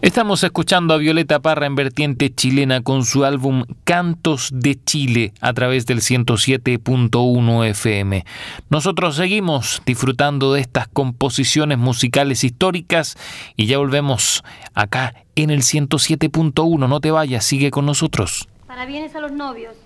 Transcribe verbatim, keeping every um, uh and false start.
Estamos escuchando a Violeta Parra en vertiente chilena con su álbum Cantos de Chile a través del ciento siete punto uno F M. Nosotros seguimos disfrutando de estas composiciones musicales históricas y ya volvemos acá en el ciento siete punto uno. No te vayas, sigue con nosotros. Parabienes a los novios.